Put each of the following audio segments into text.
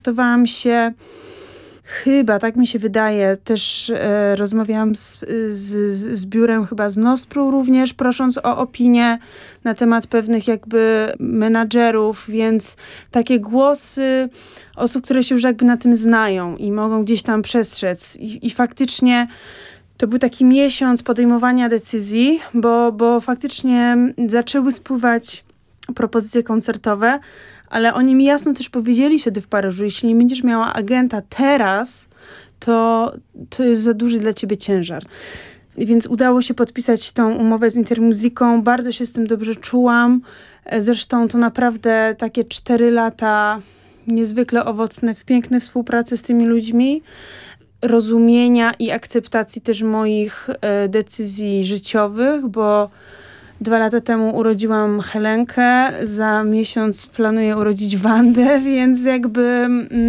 Przygotowałam się chyba, tak mi się wydaje, też rozmawiałam z biurem chyba z Nospru również, prosząc o opinię na temat pewnych jakby menadżerów, więc takie głosy osób, które się już jakby na tym znają i mogą gdzieś tam przestrzec. I faktycznie to był taki miesiąc podejmowania decyzji, bo faktycznie zaczęły spływać propozycje koncertowe, ale oni mi jasno też powiedzieli wtedy w Paryżu, jeśli nie będziesz miała agenta teraz, to jest za duży dla ciebie ciężar. Więc udało się podpisać tą umowę z Intermusiką. Bardzo się z tym dobrze czułam. Zresztą to naprawdę takie 4 lata niezwykle owocne w pięknej współpracy z tymi ludźmi, rozumienia i akceptacji też moich decyzji życiowych, bo 2 lata temu urodziłam Helenkę, za miesiąc planuję urodzić Wandę, więc jakby...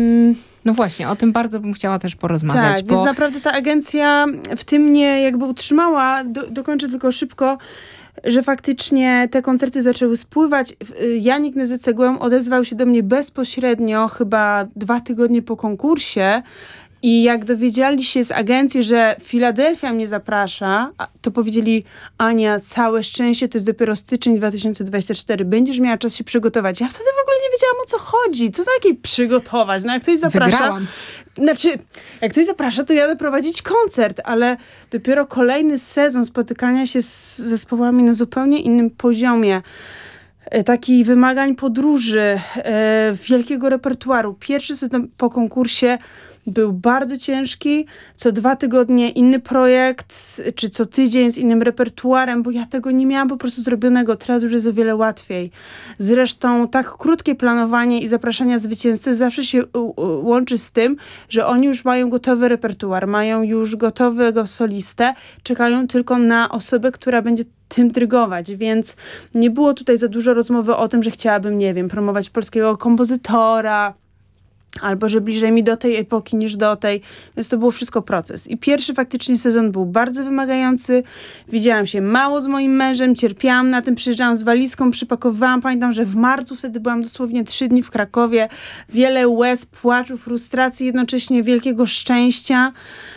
No właśnie, o tym bardzo bym chciała też porozmawiać. Tak, więc naprawdę ta agencja w tym mnie jakby utrzymała. Dokończę tylko szybko, że faktycznie te koncerty zaczęły spływać. Janik Nezycegłem odezwał się do mnie bezpośrednio, chyba 2 tygodnie po konkursie. I jak dowiedzieli się z agencji, że Filadelfia mnie zaprasza, to powiedzieli: Ania, całe szczęście, to jest dopiero styczeń 2024, będziesz miała czas się przygotować. Ja wtedy w ogóle nie wiedziałam, o co chodzi. Co takiej przygotować? No jak ktoś zaprasza... Wygrałam. Znaczy, jak ktoś zaprasza, to jadę prowadzić koncert, ale dopiero kolejny sezon spotykania się z zespołami na zupełnie innym poziomie. Takich wymagań podróży, wielkiego repertuaru. Pierwszy sezon po konkursie był bardzo ciężki. Co 2 tygodnie inny projekt, czy co tydzień z innym repertuarem, bo ja tego nie miałam po prostu zrobionego. Teraz już jest o wiele łatwiej. Zresztą tak krótkie planowanie i zapraszania zwycięzcy zawsze się łączy z tym, że oni już mają gotowy repertuar, mają już gotowego solistę, czekają tylko na osobę, która będzie tym drygować, więc nie było tutaj za dużo rozmowy o tym, że chciałabym, nie wiem, promować polskiego kompozytora, albo że bliżej mi do tej epoki niż do tej. Więc to było wszystko proces. I pierwszy faktycznie sezon był bardzo wymagający. Widziałam się mało z moim mężem, cierpiałam na tym, przyjeżdżałam z walizką, przypakowywałam. Pamiętam, że w marcu wtedy byłam dosłownie 3 dni w Krakowie. Wiele łez, płaczu, frustracji, jednocześnie wielkiego szczęścia.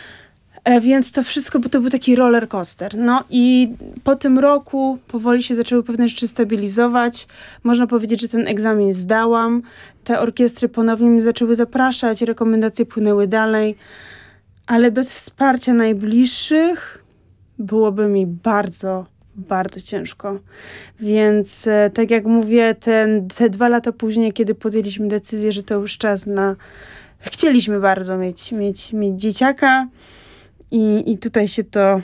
Więc to wszystko, bo to był taki roller coaster. No i po tym roku powoli się zaczęły pewne rzeczy stabilizować. Można powiedzieć, że ten egzamin zdałam. Te orkiestry ponownie mnie zaczęły zapraszać, rekomendacje płynęły dalej. Ale bez wsparcia najbliższych byłoby mi bardzo, bardzo ciężko. Więc tak jak mówię, te 2 lata później, kiedy podjęliśmy decyzję, że to już czas na... Chcieliśmy bardzo mieć dzieciaka. I tutaj się to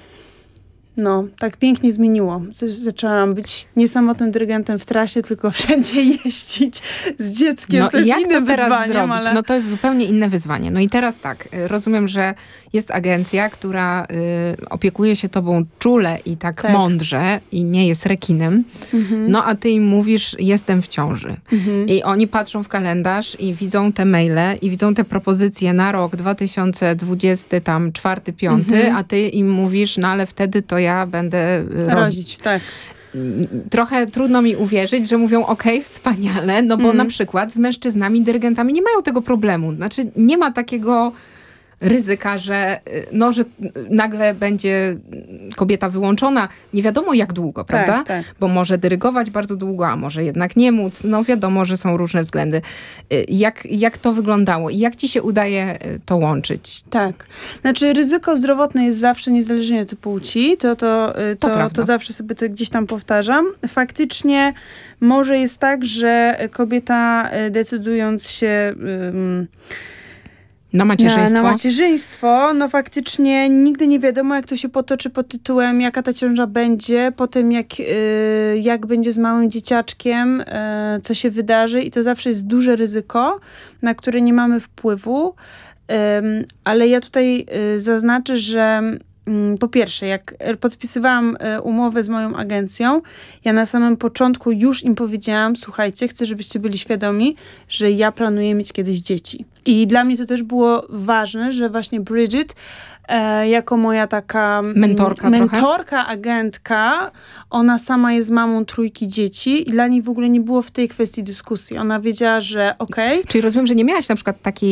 tak pięknie zmieniło. Zaczęłam być nie samotnym dyrygentem w trasie, tylko wszędzie jeździć z dzieckiem, co jest innym wyzwaniem. Ale... No to jest zupełnie inne wyzwanie. No i teraz tak, rozumiem, że jest agencja, która opiekuje się tobą czule i tak mądrze i nie jest rekinem. No a ty im mówisz, jestem w ciąży. I oni patrzą w kalendarz i widzą te maile i widzą te propozycje na rok 2020, tam 4, 5, a ty im mówisz, no ale wtedy to ja będę rodzić. Tak. Trochę trudno mi uwierzyć, że mówią okej, wspaniale, no bo na przykład z mężczyznami, dyrygentami nie mają tego problemu. Znaczy nie ma takiego ryzyka, że nagle będzie kobieta wyłączona. Nie wiadomo jak długo, prawda? Tak. Bo może dyrygować bardzo długo, a może jednak nie móc. No wiadomo, że są różne względy. Jak to wyglądało i jak ci się udaje to łączyć? Tak. Znaczy ryzyko zdrowotne jest zawsze niezależnie od płci. To zawsze sobie to gdzieś tam powtarzam. Faktycznie może jest tak, że kobieta decydując się... Na macierzyństwo? Na macierzyństwo. No faktycznie nigdy nie wiadomo, jak to się potoczy pod tytułem, jaka ta ciąża będzie, potem jak będzie z małym dzieciaczkiem, co się wydarzy i to zawsze jest duże ryzyko, na które nie mamy wpływu. Ale ja tutaj zaznaczę, że po pierwsze, jak podpisywałam umowę z moją agencją, ja na samym początku już im powiedziałam, słuchajcie, chcę, żebyście byli świadomi, że ja planuję mieć kiedyś dzieci. I dla mnie to też było ważne, że właśnie Bridget jako moja taka mentorka, agentka, ona sama jest mamą 3 dzieci i dla niej w ogóle nie było w tej kwestii dyskusji. Ona wiedziała, że okej. Czyli rozumiem, że nie miałaś na przykład takiej